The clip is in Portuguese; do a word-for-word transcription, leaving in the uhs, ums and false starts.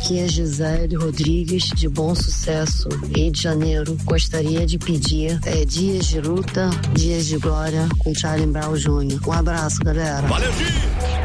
Aqui é Gisele Rodrigues, de Bom Sucesso, Rio de Janeiro. Gostaria de pedir é, Dias de Luta, Dias de Glória, com Charlie Brown Júnior Um abraço, galera. Valeu, Gi!